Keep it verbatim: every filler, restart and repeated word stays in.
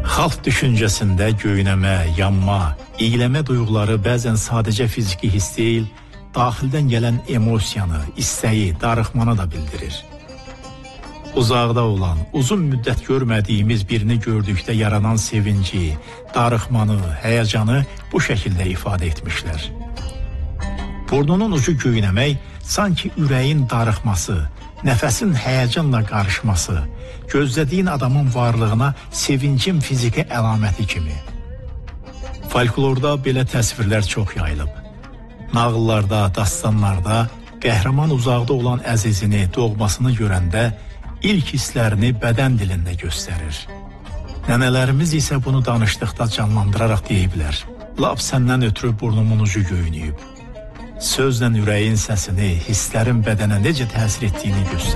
Xalq düşüncəsində göynəmə, yanma, iyləmə duyğuları bəzən sadəcə fiziki hiss deyil, daxildən gələn emosiyanı, istəyi, darıxmanı da bildirir. Uzaqda olan, uzun müddət görmədiyimiz birini gördükdə yaranan sevinci, darıxmanı, həyəcanı bu şəkildə ifadə etmişlər. Burnunun ucu göynəmək sanki ürəyin darıxması, nəfəsin həyəcanla qarışması, gözlədiyin adamın varlığına sevincin fiziki əlaməti kimi. Folklorda belə təsvirlər çox yayılıb. Nağıllarda, dastanlarda qəhrəman uzaqda olan əzizini, doğmasını görəndə ilk hisslərini bədən dilində göstərir. Nənələrimiz isə bunu danışdıqda canlandıraraq deyə bilər. Lap səndən ötürü burnumun ucu göynəyib. Sözlə ürəyin səsini, hisslərin bədənə necə təsir etdiyini göstərir.